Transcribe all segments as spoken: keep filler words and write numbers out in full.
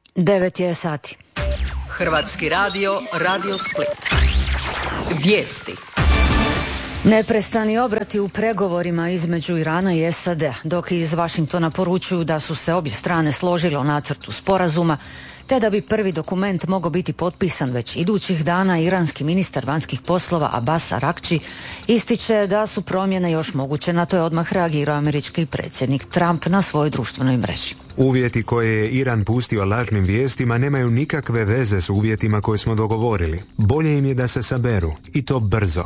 Devet je sati. Hrvatski radio, Radio Split. Vijesti. Neprestani obrati u pregovorima između Irana i S A D-a, dok iz Vašingtona poručuju da su se obje strane složile o nacrtu sporazuma, te da bi prvi dokument mogao biti potpisan već idućih dana. Iranski ministar vanjskih poslova Abbas Arakči ističe da su promjene još moguće. Na to je odmah reagirao američki predsjednik Trump na svojoj društvenoj mreži. Uvjeti koje je Iran pustio lažnim vijestima nemaju nikakve veze s uvjetima koje smo dogovorili. Bolje im je da se saberu, i to brzo.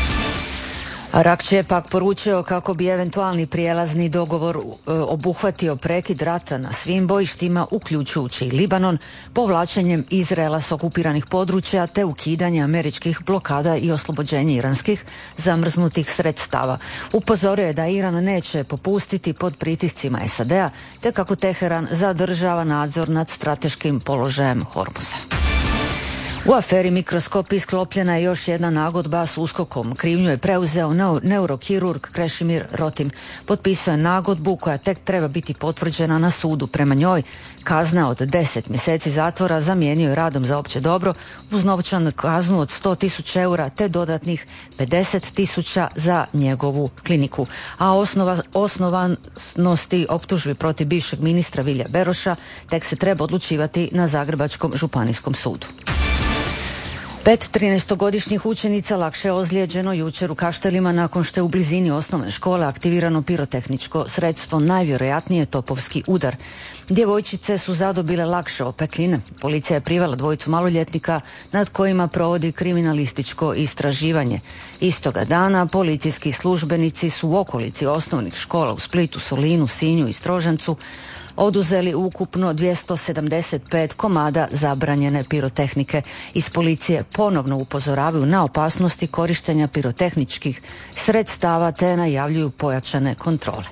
Arakči je pak poručio kako bi eventualni prijelazni dogovor e, obuhvatio prekid rata na svim bojištima, uključujući i Libanon, povlačenjem Izraela s okupiranih područja te ukidanje američkih blokada i oslobođenje iranskih zamrznutih sredstava. Upozorio je da Iran neće popustiti pod pritiscima S A D-a, te kako Teheran zadržava nadzor nad strateškim položajem Hormuza. U aferi Mikroskop sklopljena je još jedna nagodba s USKOK-om. Krivnju je preuzeo neurokirurg Krešimir Rotim. Potpisao je nagodbu koja tek treba biti potvrđena na sudu. Prema njoj kazna od deset mjeseci zatvora zamijenio je radom za opće dobro uz novčanu kaznu od sto tisuća eura te dodatnih pedeset tisuća za njegovu kliniku. A osnova, osnovanosti optužbi protiv bivšeg ministra Vilja Beroša tek se treba odlučivati na Zagrebačkom županijskom sudu. Pet trinaestogodišnjih učenica lakše je ozlijeđeno jučer u Kaštelima nakon što je u blizini osnovne škole aktivirano pirotehničko sredstvo, najvjerojatnije topovski udar. Djevojčice su zadobile lakše opekline. Policija je privela dvojicu maloljetnika nad kojima provodi kriminalističko istraživanje. Istoga dana policijski službenici su u okolici osnovnih škola u Splitu, Solinu, Sinju i Strožancu oduzeli ukupno dvjesto sedamdeset pet komada zabranjene pirotehnike. Iz policije ponovno upozoravaju na opasnosti korištenja pirotehničkih sredstava te najavljuju pojačane kontrole.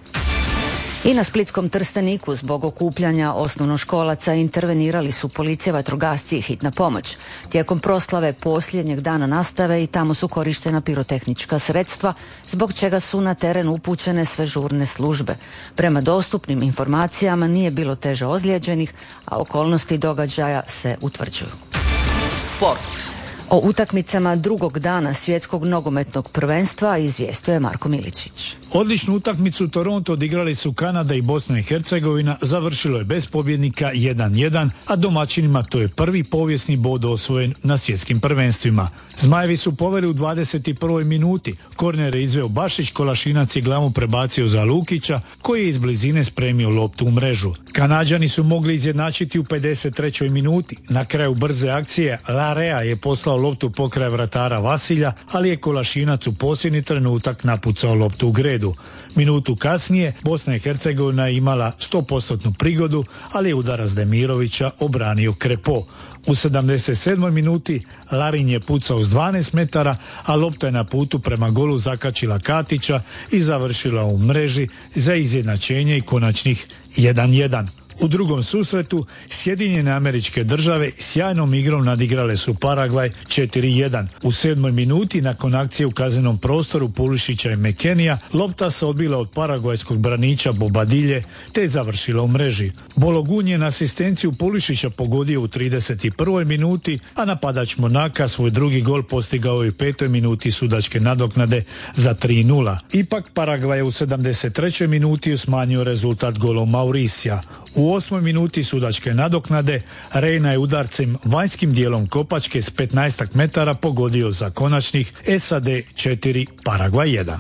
I na splitskom Trsteniku zbog okupljanja osnovnoškolaca intervenirali su policija, vatrogasci i hitna pomoć. Tijekom proslave posljednjeg dana nastave i tamo su korištena pirotehnička sredstva, zbog čega su na teren upućene sve žurne službe. Prema dostupnim informacijama nije bilo teže ozlijeđenih, a okolnosti događaja se utvrđuju. Sport. O utakmicama drugog dana svjetskog nogometnog prvenstva izvijestio je Marko Miličić. Odličnu utakmicu Toronto odigrali su Kanada i Bosna i Hercegovina, završilo je bez pobjednika jedan jedan, a domaćinima to je prvi povijesni bod osvojen na svjetskim prvenstvima. Zmajevi su poveli u dvadeset prvoj minuti, korner je izveo Bašić, Kolašinac je glavu prebacio za Lukića, koji je iz blizine spremio loptu u mrežu. Kanađani su mogli izjednačiti u pedeset trećoj minuti. Na kraju brze akcije Larea je poslao loptu pokraj vratara Vasilja, ali je Kolašinac u posljednji trenutak napucao loptu u gredu. Minutu kasnije Bosna i Hercegovina je imala sto posto prigodu, ali je udarac Demirovića obranio Krepo. U sedamdeset sedmoj minuti Larin je pucao s dvanaest metara, a lopta je na putu prema golu zakačila Katića i završila u mreži za izjednačenje i konačnih jedan jedan. U drugom susretu Sjedinjene Američke Države sjajnom igrom nadigrale su Paragvaj četiri jedan. U sedmoj minuti nakon akcije u kaznenom prostoru Pulišića i Mekenija lopta se odbila od paragvajskog braniča Bobadilje te je završila u mreži. Bologun je na asistenciju Pulišića pogodio u trideset prvoj minuti, a napadač Monaka svoj drugi gol postigao je u petoj minuti sudačke nadoknade za tri nula. Ipak Paragvaj je u sedamdeset trećoj minuti smanjio rezultat golom Mauricija. U osmoj minuti sudačke nadoknade Rejna je udarcem vanjskim dijelom kopačke s petnaest metara pogodio za konačnih S A D četiri, Paragvaj jedan.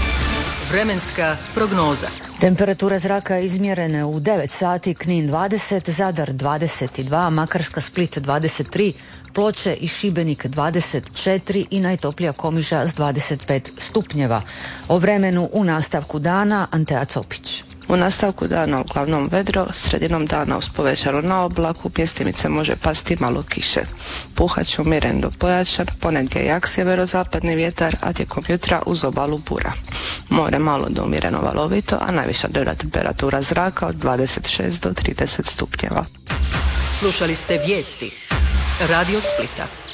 Vremenska prognoza. Temperatura zraka izmjerene u devet sati, Knin dvadeset, Zadar dvadeset dva, Makarska, Split dvadeset tri, Ploče i Šibenik dvadeset četiri i najtoplija Komiža s dvadeset pet stupnjeva. O vremenu u nastavku dana Antea Copić. U nastavku dana uglavnom vedro, sredinom dana uz povećanu na oblaku, mjestimice može pasti malo kiše. Puhat će umjeren do pojačan, ponegdje jak sjeverozapadni vjetar, a tijekom jutra uz obalu bura. More malo do umjereno valovito, a najviša dnevna temperatura zraka od dvadeset šest do trideset stupnjeva. Slušali ste vijesti Radio Splita.